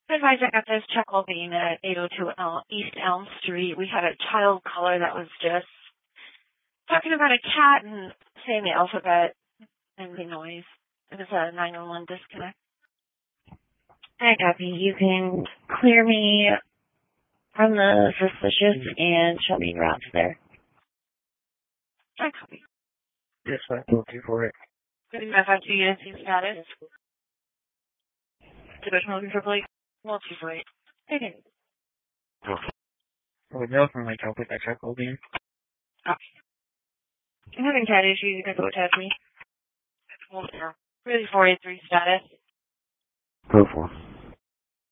Advise I got this chuckle bean at 802 East Elm Street. We had a child caller that was just talking about a cat and saying the alphabet and the noise. It was a 911 disconnect. I copy. You can clear me from the suspicious and show me routes there. I copy. Yes, I will do for it. Good enough. I see units in status. Division looking for Blake. Multi-flight. Okay. With no from like, I'll put that chuckle bean. Okay. I'm having cat issues. You can go test me. Really 483 status. Go for it.